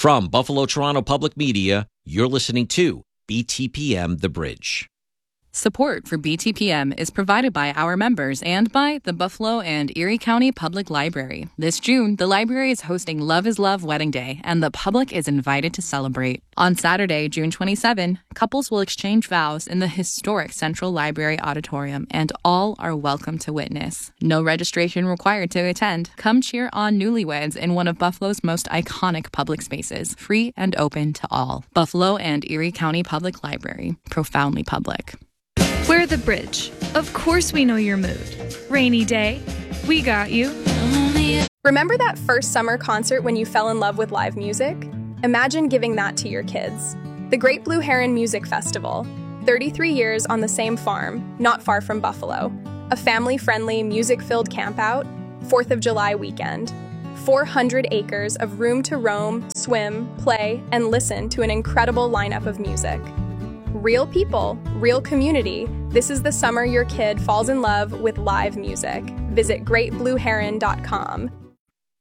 From Buffalo Toronto Public Media, you're listening to BTPM The Bridge. Support for BTPM is provided by our members and by the Buffalo and Erie County Public Library. This June, the library is hosting Love is Love Wedding Day, and the public is invited to celebrate. On Saturday, June 27, couples will exchange vows in the historic Central Library Auditorium, and all are welcome to witness. No registration required to attend. Come cheer on newlyweds in one of Buffalo's most iconic public spaces, free and open to all. Buffalo and Erie County Public Library, profoundly public. We're The Bridge. Of course we know your mood. Rainy day, we got you. Remember that first summer concert when you fell in love with live music? Imagine giving that to your kids. The Great Blue Heron Music Festival. 33 years on the same farm, not far from Buffalo. A family-friendly, music-filled campout. 4th of July weekend. 400 acres of room to roam, swim, play, and listen to an incredible lineup of music. Real people, real community. This is the summer your kid falls in love with live music. Visit greatblueheron.com.